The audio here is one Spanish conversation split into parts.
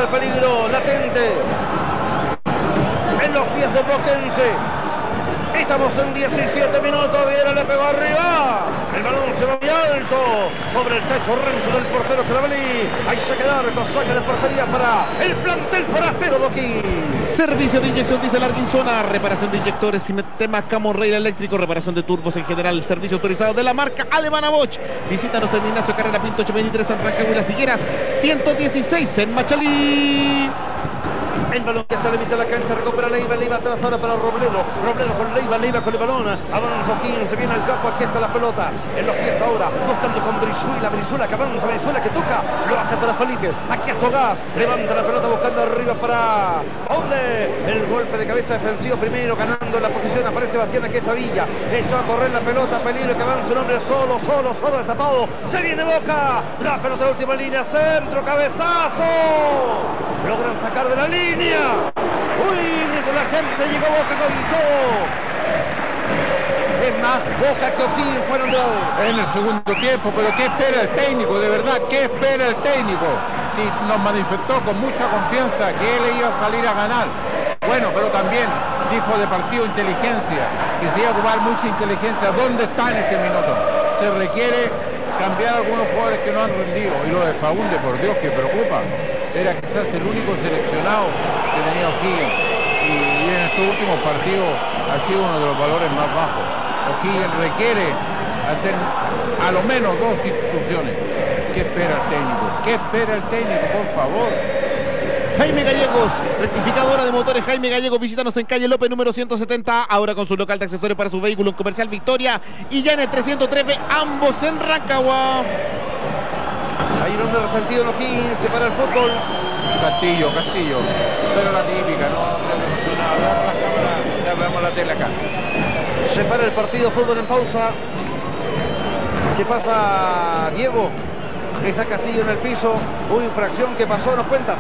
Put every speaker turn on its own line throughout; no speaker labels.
el peligro latente en los pies de Boquense. Estamos en 17 minutos. Viera le pegó arriba. El balón se va muy alto sobre el techo rancho del portero Carabalí. Ahí se queda con saque de portería para el plantel forastero de O'Higgins.
Servicio de inyección dice Larguinzona, reparación de inyectores, Simetema Camorreira Eléctrico, reparación de turbos en general, servicio autorizado de la marca alemana Bosch. Visítanos en Ignacio Carrera Pinto 823 en Rancagua y Las Higueras 116 en Machalí.
El balón que está a la mitad de la cancha, recupera Leiva atrás ahora para Robledo con Leiva con el balón, avanza O'Higgins, se viene al campo, aquí está la pelota, en los pies ahora, buscando con Brizuela que avanza, Brizuela que toca, lo hace para Felipe, aquí es Togás, levanta la pelota buscando arriba para Paule, el golpe de cabeza defensivo primero, ganando la posición, aparece Sebastián, aquí está Villa, echó a correr la pelota, peligro que avanza un hombre solo, destapado, se viene Boca, la pelota de la última línea, centro, cabezazo, logran sacar de la línea. Uy, la gente llegó Boca con todo. Es más Boca que O'Higgins fueron
en el segundo tiempo, pero ¿qué espera el técnico? De verdad, ¿qué espera el técnico? Si nos manifestó con mucha confianza que él iba a salir a ganar. Bueno, pero también dijo de partido inteligencia, que se iba a ocupar mucha inteligencia. ¿Dónde está en este minuto? Se requiere cambiar algunos jugadores que no han rendido. Y lo de Faúnde, por Dios, que preocupa. Era quizás el único seleccionado que tenía O'Higgins y en estos últimos partidos ha sido uno de los valores más bajos. O'Higgins requiere hacer a lo menos dos instituciones. ¿Qué espera el técnico? ¿Qué espera el técnico, por favor?
Jaime Gallegos, rectificadora de motores Jaime Gallegos, visítanos en calle López número 170, ahora con su local de accesorios para su vehículo en Comercial Victoria y ya en el 303B, ambos en Rancagua.
Hay un hombre resentido en O'Higgins, se para el fútbol.
Castillo, pero la típica, no ya vemos la tele acá.
Se para el partido, fútbol en pausa. ¿Qué pasa, Diego? Está Castillo en el piso, hubo infracción, ¿qué pasó? ¿Nos cuentas?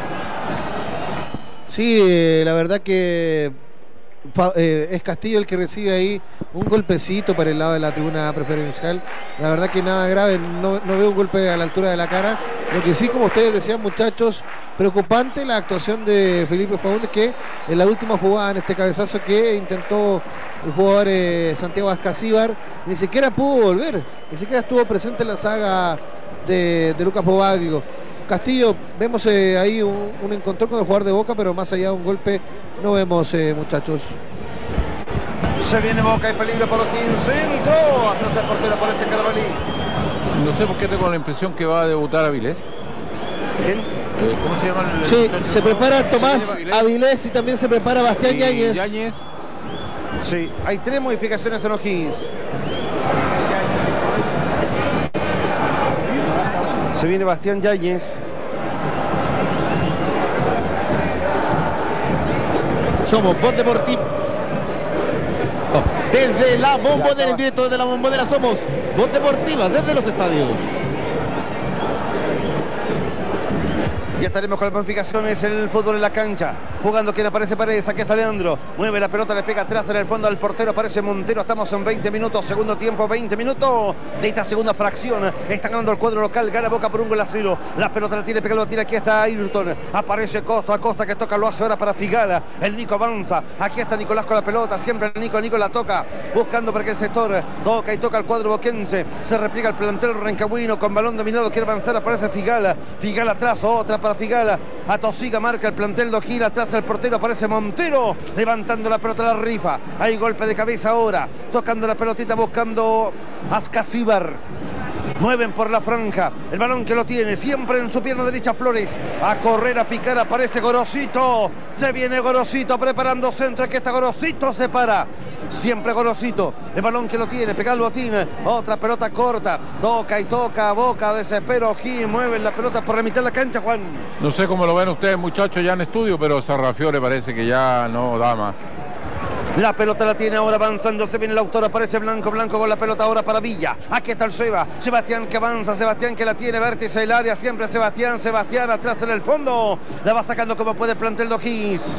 Sí, la verdad que es Castillo el que recibe ahí un golpecito para el lado de la tribuna preferencial. La verdad que nada grave, no veo un golpe a la altura de la cara. Lo que sí, como ustedes decían, muchachos, preocupante la actuación de Felipe Faúndez, que en la última jugada, en este cabezazo que intentó el jugador Santiago Ascasíbar, ni siquiera pudo volver, ni siquiera estuvo presente en la saga de Lucas Bobaglio. Castillo, vemos ahí un encontrón con el jugador de Boca, pero más allá de un golpe no vemos, muchachos.
Se viene Boca, hay peligro para O'Higgins, centro, atrás del portero aparece Carabalí.
No sé por qué tengo la impresión que va a debutar Avilés.
¿Quién?
¿Cómo se llama?
Sí, se prepara Tomás Avilés y también se prepara Bastián Yáñez.
Sí, hay 3 modificaciones en O'Higgins. Se viene Bastián Yáñez.
Somos Voz Deportiva. Desde la Bombonera, en directo desde la Bombonera, somos Voz Deportiva desde los estadios.
Ya estaremos con las modificaciones en el fútbol en la cancha. Jugando quien aparece Paredes, aquí está Leandro. Mueve la pelota, le pega atrás en el fondo al portero, aparece Montero. Estamos en 20 minutos, segundo tiempo, 20 minutos de esta segunda fracción. Está ganando el cuadro local, gana Boca por 1-0. La pelota la tiene, pega, lo tira, aquí está Ayrton. Aparece Costa que toca, lo hace ahora para Figala. El Nico avanza, aquí está Nicolás con la pelota, siempre el Nico la toca, buscando para que el sector toca y toca el cuadro boquense. Se repliega el plantel rancagüino con balón dominado, quiere avanzar, aparece Figala atrás, otra para Figala, Atosiga marca el plantel de O'Higgins, atrás el portero, aparece Montero, levantando la pelota a la rifa, hay golpe de cabeza ahora, tocando la pelotita, buscando Ascasíbar. Mueven por la franja, el balón que lo tiene, siempre en su pierna derecha Flores, a correr, a picar, aparece Gorosito, se viene Gorosito preparando centro, aquí está Gorosito, se para, siempre Gorosito, el balón que lo tiene, pega el botín, otra pelota corta, toca y toca, Boca, desespero, O'Higgins, mueven la pelota por la mitad de la cancha, Juan.
No sé cómo lo ven ustedes, muchachos, ya en estudio, pero Sarrafiore parece que ya no da más.
La pelota la tiene ahora avanzando, se viene el autor, aparece Blanco con la pelota ahora para Villa. Aquí está el Sebastián que avanza, Sebastián que la tiene, vértice del área, siempre Sebastián atrás en el fondo. La va sacando como puede el plantel de O'Higgins.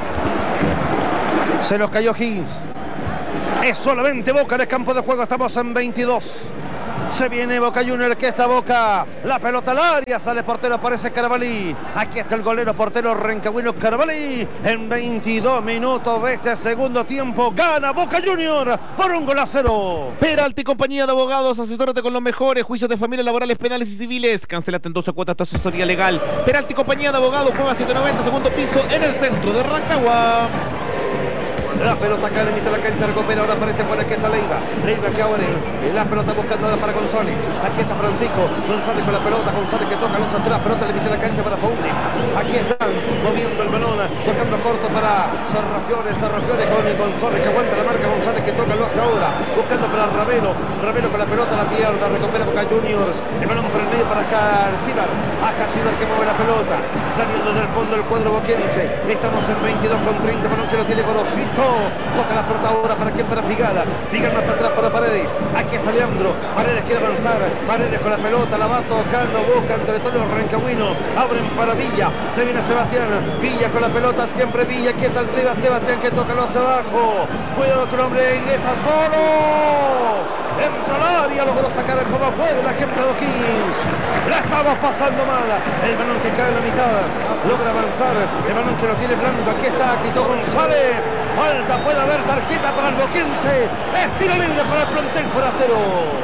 Se nos cayó O'Higgins. Es solamente Boca en el campo de juego, estamos en 22. Se viene Boca Juniors, que está Boca. La pelota al área, sale portero, aparece Carabalí. Aquí está el golero portero rancagüino Carabalí. En 22 minutos de este segundo tiempo gana Boca Juniors por 1-0.
Peralta y compañía de abogados, asesórate con los mejores. Juicios de familia, laborales, penales y civiles. Cancélate en 12 cuotas tu asesoría legal. Peralta y compañía de abogados, Cueva 790, segundo piso, en el centro de Rancagua.
La pelota acá le mete la cancha, recupera, ahora aparece por aquí está Leiva que abre, la pelota buscando ahora para González, aquí está Francisco, González con la pelota, González que toca los atrás, pelota le mete la cancha para Faúndez, aquí están moviendo el balón, tocando corto para Sarrafiones con González que aguanta la marca, González que toca, lo hace ahora, buscando para Ravelo con la pelota, la pierde, recupera Boca Juniors, el balón por el medio para Jarcibar, que mueve la pelota, saliendo del fondo del cuadro boquense, estamos en 22:30, balón que lo tiene Gorosito. Toca la pelota ahora para quién, para Figal más atrás para Paredes, aquí está Leandro, Paredes quiere avanzar, Paredes con la pelota, la va tocando, busca entre todos los rancagüinos, abren para Villa, se viene Sebastián, Villa con la pelota, siempre Villa, aquí está el Sebastián que toca, lo hace abajo, cuidado que el hombre ingresa solo, entra al área, logró sacar el como puede la gente de O'Higgins, la estamos pasando mal, el balón que cae en la mitad, logra avanzar, el balón que lo tiene Blanco, aquí está, quitó González, falta, puede haber tarjeta para el boquense, es tiro libre para el plantel forastero.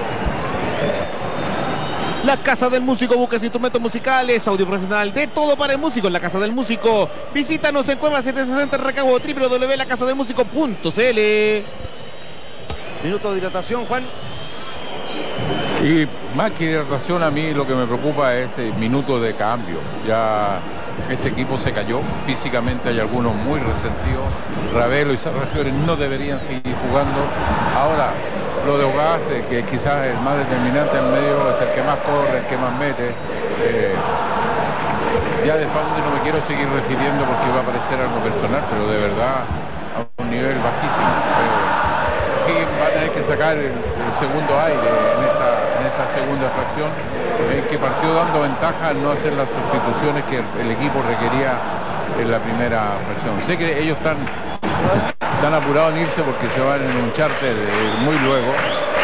La Casa del Músico, busques instrumentos musicales, audio profesional, de todo para el músico en la Casa del Músico. Visítanos en Cueva 760 en Rancagua, www.lacasadelmusico.cl.
Minuto de dilatación, Juan.
Y más que hidratación, a mí lo que me preocupa es el minuto de cambio. Ya este equipo se cayó, físicamente hay algunos muy resentidos. Ravelo y Sarrafiones no deberían seguir jugando. Ahora, lo de Ogaz, que quizás el más determinante en el medio, es el que más corre, el que más mete. Ya de Faunde no me quiero seguir refiriendo porque va a parecer algo personal, pero de verdad a un nivel bajísimo. Va a tener que sacar el segundo aire en esta segunda fracción, que partió dando ventaja al no hacer las sustituciones que el equipo requería en la primera fracción. Sé que ellos están apurados en irse porque se van en un charter muy luego,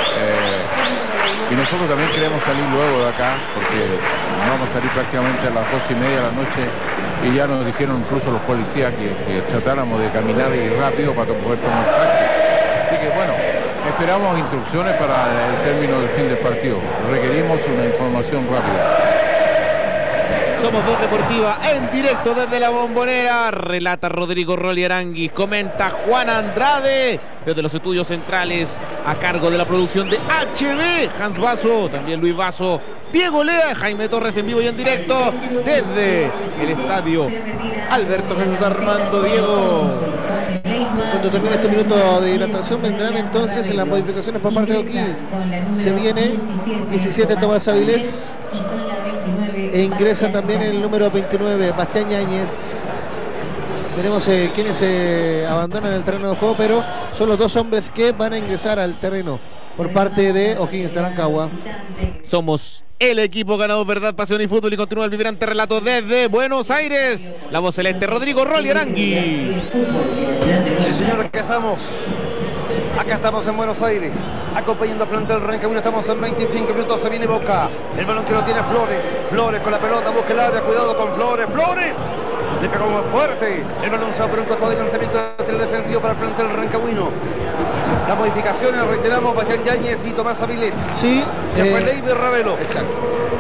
y nosotros también queremos salir luego de acá porque vamos a salir prácticamente a las 2:30 de la noche, y ya nos dijeron incluso los policías que tratáramos de caminar y rápido para poder tomar taxi. Así que bueno, esperamos instrucciones para el término del fin del partido. Requerimos una información rápida.
Somos Voz Deportiva en directo desde la Bombonera. Relata Rodrigo Rolly Aranguis. Comenta Juan Andrade desde los estudios centrales a cargo de la producción de HB. Hans Basso, también Luis Basso, Diego Lea, Jaime Torres en vivo y en directo desde el estadio Alberto Jesús Armando Diego.
Cuando termine este minuto de hidratación vendrán entonces en las modificaciones por parte de O'Higgins. Se viene 17 Tomás Avilés e ingresa también el número 29 Bastián Yáñez. Veremos quiénes abandonan el terreno de juego, pero son los dos hombres que van a ingresar al terreno por parte de O'Higgins de Rancagua.
Somos el equipo ganador, verdad, pasión y fútbol, y continúa el vibrante relato desde Buenos Aires. La voz celeste, Rodrigo Rolly Aranguis.
Sí, señor, acá estamos en Buenos Aires, acompañando a plantel Rancagua. Estamos en 25 minutos, se viene Boca, el balón que lo tiene Flores con la pelota, busca el área, cuidado con Flores, le pegó muy fuerte, el balón se va por un costado de lanzamiento defensivo para el plantel rancagüino. Las modificaciones, reiteramos, Bastián Yáñez y Tomás Avilés.
Sí,
se fue Leiva y Ravelo.
Exacto.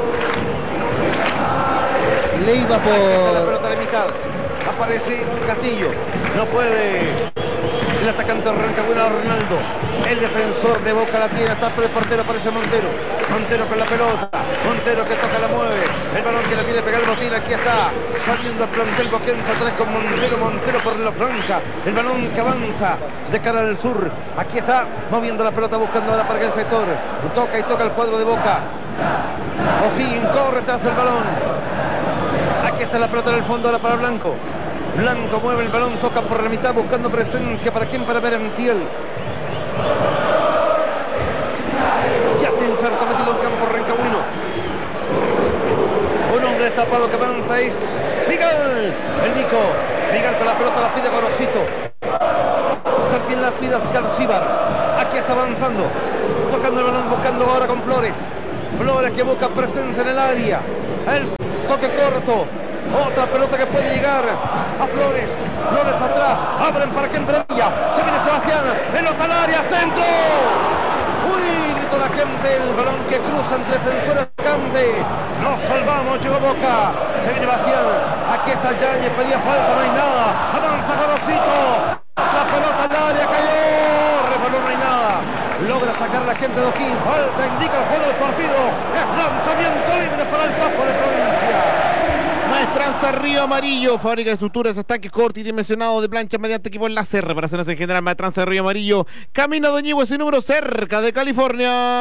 Leiva por
la pelota de mitad, aparece Castillo, no puede el atacante rancagüino Arnaldo, el defensor de Boca la tiene, está por el portero, aparece Montero con la pelota, Montero que toca, la mueve, el balón que la tiene pegado el botín, aquí está saliendo el plantel boquense atrás con Montero por la franca, el balón que avanza de cara al sur, aquí está moviendo la pelota, buscando ahora para el sector, toca el cuadro de Boca, O'Higgins corre tras el balón, aquí está la pelota en el fondo ahora para Blanco mueve el balón, toca por la mitad buscando presencia, ¿para quién? Para Merentiel. Ya está inserto, metido en campo rancagüino. Un hombre destapado que avanza es Figal, el Nico. Figal con la pelota, la pide Gorosito. También la pide Jarcibar. Aquí está avanzando. Tocando el balón, buscando ahora con Flores. Flores que busca presencia en el área. El toque corto. Otra pelota que puede llegar a Flores. Flores atrás. Abren para que entre ella. Se viene Sebastián. Pelota al área. Centro. Uy, gritó la gente. El balón que cruza entre defensores. Nos salvamos. Llegó Boca. Se viene Bastián. Aquí está Yáñez. Pedía falta. No hay nada. Avanza Gorosito. La pelota al área. Cayó. Rebaló. No hay nada. Logra sacar la gente de O'Higgins. Falta. Indica el juego del partido. Es lanzamiento libre para el campo de Provincia.
Maestranza Río Amarillo, fábrica de estructuras, estanques cortidimensionados de plancha mediante equipo láser, reparaciones en general. Maestranza Río Amarillo, camino de Ñigüe sin número, cerca de California.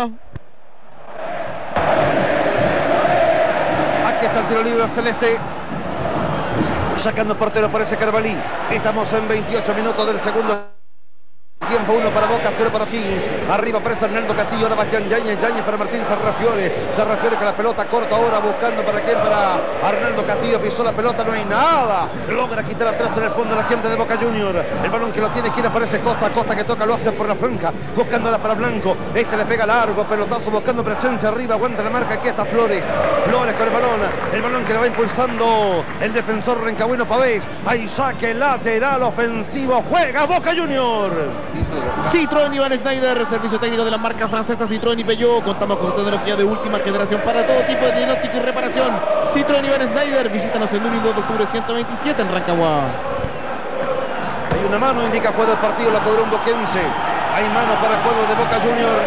Aquí está el tiro libre al celeste. Sacando portero parece Carvalí. Estamos en 28 minutos del segundo tiempo. 1 para Boca, 0 para O'Higgins. Arriba presa Arnaldo Castillo, ahora Bastián Yáñez. Yáñez para Martín Sarrafiore. Sarrafiore con la pelota corta ahora buscando para quién, para Arnaldo Castillo. Pisó la pelota, no hay nada. Logra quitar atrás en el fondo la gente de Boca Junior. El balón que lo tiene, quien aparece Costa. Costa que toca, lo hace por la franja. Buscándola para Blanco. Este le pega largo, pelotazo buscando presencia arriba. Aguanta la marca, aquí está Flores. Flores con el balón. El balón que lo va impulsando el defensor Rancagüino Pavés. Ahí saque lateral ofensivo. Juega Boca Junior.
Citroën Iván Schneider, servicio técnico de la marca francesa Citroën y Peugeot. Contamos con tecnología de última generación para todo tipo de diagnóstico y reparación. Citroën Iván Schneider, visítanos el 1 y 2 de octubre 127 en Rancagua.
Hay una mano, indica juego del partido, la cobró un boquense. Hay mano para el juego de Boca Junior.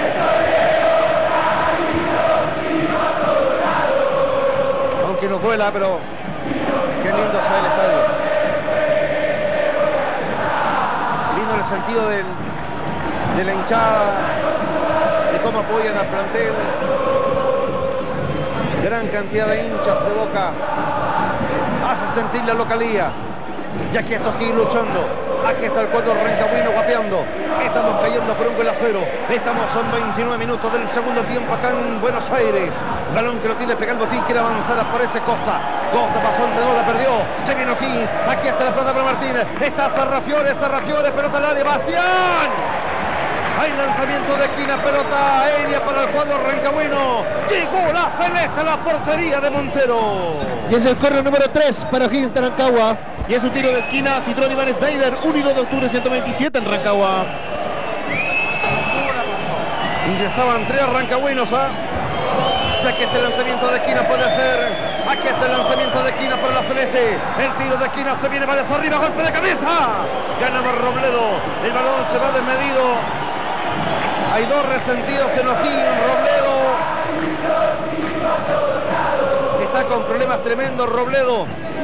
Aunque nos duela, pero qué lindo se ve el estadio. Lindo el sentido de la hinchada, de cómo apoyan al plantel. Gran cantidad de hinchas de Boca hacen sentir la localía. Y aquí está O'Higgins luchando. Aquí está el cuadro rancagüino guapeando. Estamos cayendo por un gol a 0. Estamos en 29 minutos del segundo tiempo acá en Buenos Aires. Balón que lo tiene pegado el botín, quiere avanzar, aparece Costa. Costa pasó entre dos, la perdió. Se viene O'Higgins. Aquí está la pelota para Martínez. Está Sarrafiore, pelota al área. Bastián. Hay lanzamiento de esquina, pelota aérea para el cuadro rancagüino. Llegó la celeste a la portería de Montero.
Y es el córner número 3 para O'Higgins de Rancagua.
Y es un tiro de esquina, Citroën Iván Schneider, 1 y 2 de octubre 127 en Rancagua.
Ingresaban 3 rancagüinos, ya que este lanzamiento de esquina puede ser. Aquí está el lanzamiento de esquina para la celeste. El tiro de esquina se viene varios arriba, golpe de cabeza. Ganaba Robledo. El balón se va desmedido. Hay 2 resentidos en O'Higgins. Robledo está con problemas tremendos. Robledo.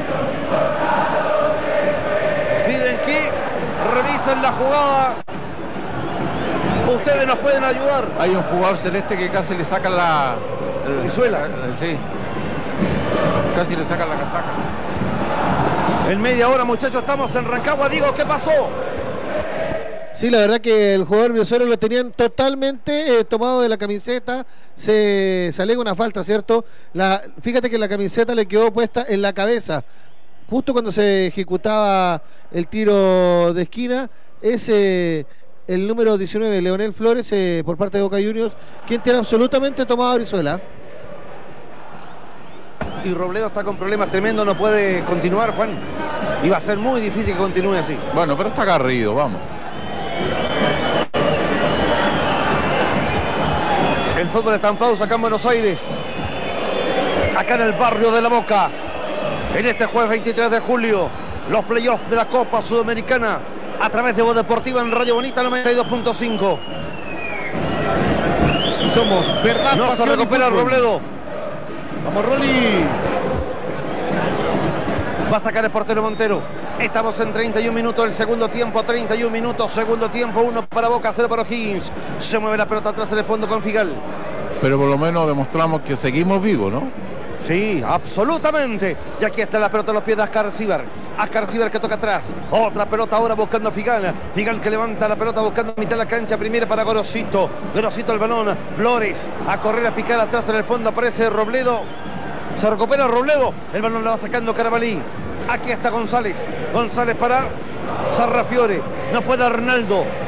Piden que revisen la jugada. Ustedes nos pueden ayudar.
Hay un jugador celeste que casi le saca la...
Brizuela.
Sí. Casi le sacan la casaca.
En media hora, muchachos, estamos en Rancagua. Digo, ¿qué pasó?
Sí, la verdad que el jugador venezolano lo tenían totalmente tomado de la camiseta. Se alega una falta, ¿cierto? Fíjate que la camiseta le quedó puesta en la cabeza. Justo cuando se ejecutaba el tiro de esquina, es el número 19, Leonel Flores, por parte de Boca Juniors, quien tiene absolutamente tomado a Brizuela.
Y Robledo está con problemas tremendos, no puede continuar, Juan. Y va a ser muy difícil que continúe así.
Bueno, pero está Garrido, vamos.
El fútbol está en pausa acá en Buenos Aires. Acá en el barrio de La Boca. En este jueves 23 de julio, los playoffs de la Copa Sudamericana a través de Voz Deportiva en Radio Bonita 92.5.
Somos verdad,
No se
pasión y
recupera
fútbol.
Robledo.
Vamos, Rolly.
Va a sacar el portero Montero. Estamos en 31 minutos del segundo tiempo. 31 minutos, segundo tiempo. 1 para Boca, 0 para O'Higgins. Se mueve la pelota atrás en el fondo con Figal.
Pero por lo menos demostramos que seguimos vivos, ¿no?
Sí, absolutamente. Y aquí está la pelota a los pies de Ascar Cibar. Ascar Cibar que toca atrás. Otra pelota ahora buscando a Figal. Figal que levanta la pelota buscando a mitad de la cancha. Primera para Gorosito. Gorosito el balón. Flores a correr a picar atrás en el fondo. Aparece Robledo. Se recupera Robledo. El balón la va sacando Carabalí. Aquí está González. González para Sarrafiore. No puede Arnaldo.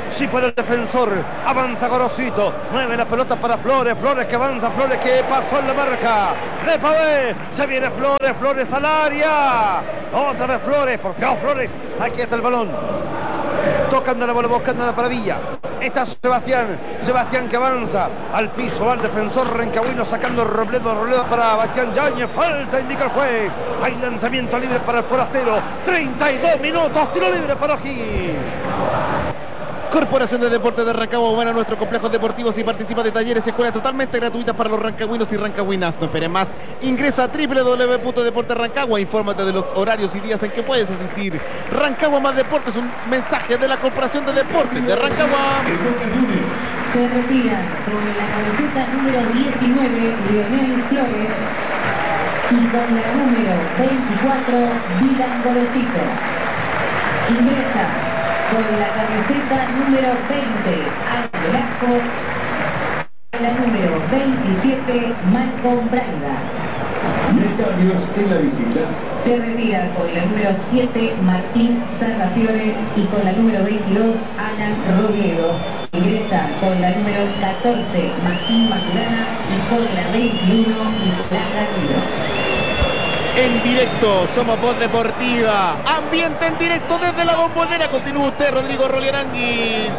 Sí puede el defensor. Avanza Gorosito. Mueve la pelota para Flores. Flores que avanza. Flores que pasó en la marca. Le Pavé. Se viene Flores. Flores al área. Otra vez Flores. Por favor, Flores. Aquí está el balón. Tocando la bola, buscando la para Villa. Está Sebastián. Sebastián que avanza al piso. Va el defensor Rancagüino sacando Robledo. Robledo para Bastián Yáñez. Falta, indica el juez. Hay lanzamiento libre para el forastero. 32 minutos. Tiro libre para O'Higgins.
Corporación de Deportes de Rancagua, bueno, nuestros complejos deportivos y participa de talleres y escuelas totalmente gratuitas para los rancagüinos y rancagüinas. No esperes más. Ingresa a www.deportesrancagua. Infórmate de los horarios y días en que puedes asistir. Rancagua más Deportes, un mensaje de la Corporación de Deportes de Rancagua.
Se retira con la camiseta número 19, Leonel Flores, y con la número 24, Dylan Gorosito. Ingresa con la camiseta número 20, Al Velasco, la número 27, Malcolm Braida.
Y hay cambios en la visita.
Se retira con la número 7, Martín Sarrafiore, y con la número 22, Alan Robledo. Ingresa con la número 14, Martín Maturana, y con la 21, Nicolás Garrido.
En directo, somos Voz Deportiva. Ambiente en directo desde la Bombonera. Continúa usted, Rodrigo Rolly Aranguis.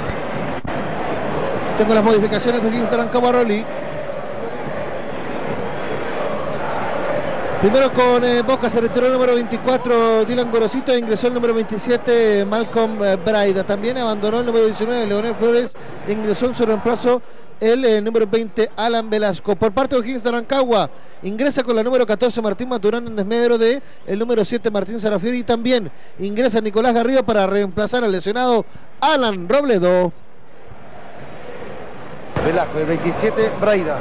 Tengo las modificaciones de O'Higgins de Rancagua, Rolly. Primero con Boca se retiró el número 24 Dylan Gorosito e ingresó el número 27 Malcolm Braida. También abandonó el número 19 Leonel Flores e ingresó en su reemplazo el número 20 Alan Velasco. Por parte de O'Higgins de Rancagua ingresa con la número 14 Martín Maturana en desmedro de el número 7 Martín Sarrafiori, y también ingresa Nicolás Garrido para reemplazar al lesionado Alan Robledo.
Velasco, el 27 Braida.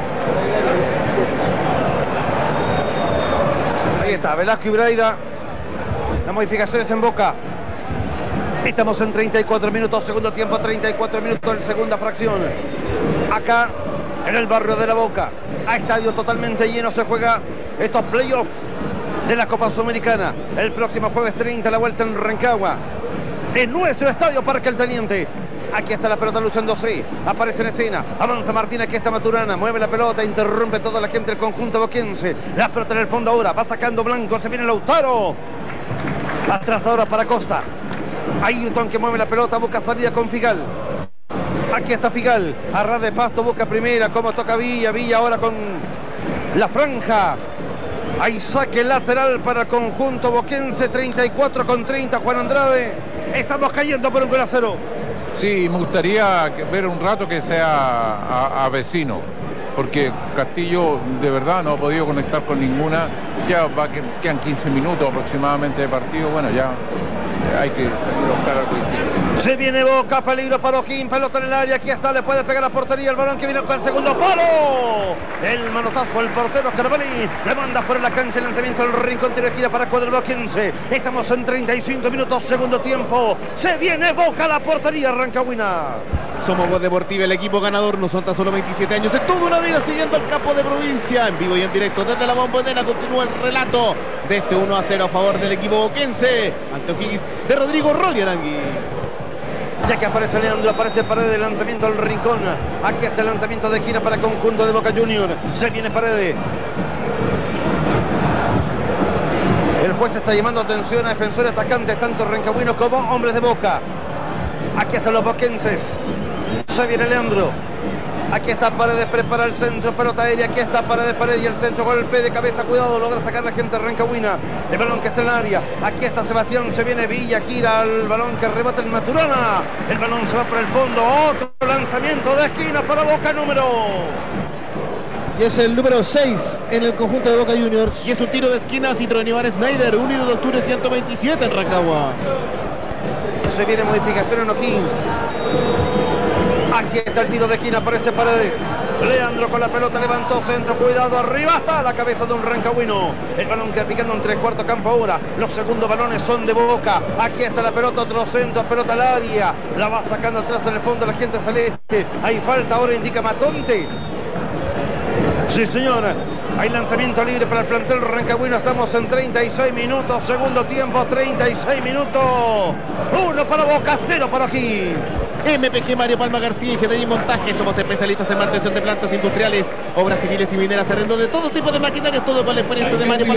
Ahí está, Velasco y Braida. Las modificaciones en Boca. Estamos en 34 minutos, segundo tiempo, 34 minutos en segunda fracción. Acá, en el barrio de La Boca, a estadio totalmente lleno, se juega estos playoffs de la Copa Sudamericana. El próximo jueves 30, la vuelta en Rancagua, en nuestro estadio Parque El Teniente. Aquí está la pelota luciéndose, aparece en escena, avanza Martín, aquí está Maturana, mueve la pelota, interrumpe toda la gente del conjunto boquense. La pelota en el fondo ahora, va sacando Blanco, se viene Lautaro. Atrás ahora para Costa. Ayrton que mueve la pelota, busca salida con Figal. Aquí está Figal, a ras de pasto, busca primera, como toca Villa. Villa ahora con la franja. Hay saque lateral para el conjunto boquense, 34 con 30, Juan Andrade. Estamos cayendo por 1-0.
Sí, me gustaría ver un rato que sea a Vecino, porque Castillo de verdad no ha podido conectar con ninguna. Ya quedan 15 minutos aproximadamente de partido, bueno, ya hay que buscar algo distinto.
Se viene Boca, peligro para O'Higgins, pelota en el área, aquí está, le puede pegar a portería el balón que viene con el segundo palo. El manotazo, el portero Carvalli le manda fuera de la cancha, el lanzamiento del rincón, tiro de esquina para cuadro boquense. Estamos en 35 minutos, segundo tiempo. Se viene Boca a la portería rancagüina.
Somos Voz Deportiva, el equipo ganador, no son tan solo 27 años, es toda una vida siguiendo al capo de provincia. En vivo y en directo desde la Bombonera continúa el relato de este 1-0 a favor del equipo boquense ante O'Higgins de Rodrigo Rolly Arangui.
Ya que aparece Leandro, aparece Paredes, el lanzamiento al rincón. Aquí está el lanzamiento de esquina para el conjunto de Boca Junior. Se viene Paredes. El juez está llamando atención a defensores atacantes, tanto rancagüinos como hombres de Boca. Aquí están los boquenses. Se viene Leandro. Aquí está Paredes, prepara el centro, pelota aérea. Aquí está Paredes y el centro, golpe de cabeza, cuidado, logra sacar la gente rancagüina. El balón que está en el área. Aquí está Sebastián, se viene Villa, gira el balón que rebota el Maturana. El balón se va por el fondo. Otro lanzamiento de esquina para Boca, número.
Y es el número 6 en el conjunto de Boca Juniors.
Y es un tiro de esquina Citroën Iván Schneider, 1 de octubre 127 en Rancagua.
Se viene modificación en O'Higgins. Aquí está el tiro de esquina, aparece Paredes. Leandro con la pelota, levantó centro, cuidado, arriba está la cabeza de un rancagüino. El balón queda picando en 3/4 campo ahora. Los segundos balones son de Boca. Aquí está la pelota, otro centro, pelota al área. La va sacando atrás en el fondo la gente celeste. Hay falta ahora, indica Matonte. Sí, señora. Hay lanzamiento libre para el plantel rancagüino. Estamos en 36 minutos. Segundo tiempo, 36 minutos. 1 para Boca, 0 para O'Higgins.
MPG Mario Palma García, Ingeniería y Montaje. Somos especialistas en mantención de plantas industriales, obras civiles y mineras, arrendo de todo tipo de maquinaria, todo con la experiencia de Mario Palma.